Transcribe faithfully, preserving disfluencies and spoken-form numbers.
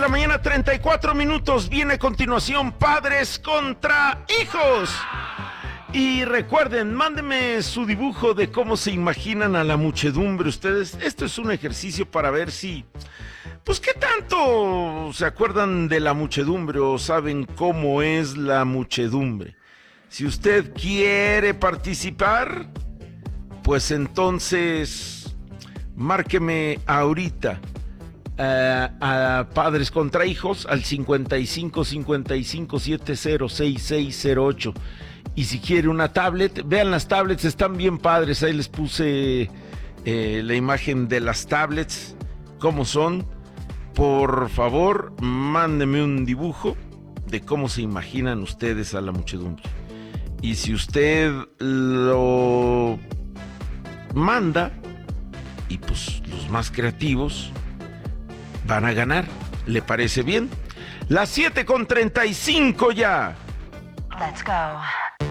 la mañana, treinta y cuatro minutos. Viene a continuación Padres contra Hijos. Y recuerden, mándenme su dibujo de cómo se imaginan a la muchedumbre ustedes. Esto es un ejercicio para ver si, pues, qué tanto se acuerdan de la muchedumbre o saben cómo es la muchedumbre. Si usted quiere participar, pues entonces márqueme ahorita uh, a Padres contra Hijos al cincuenta y cinco cincuenta y cinco setenta sesenta y seis cero ocho. Y si quiere una tablet, vean las tablets, están bien padres. Ahí les puse eh, la imagen de las tablets, cómo son. Por favor, mándenme un dibujo de cómo se imaginan ustedes a la muchedumbre. Y si usted lo manda, y pues los más creativos van a ganar. ¿Le parece bien? Las siete con treinta y cinco ya. Let's go.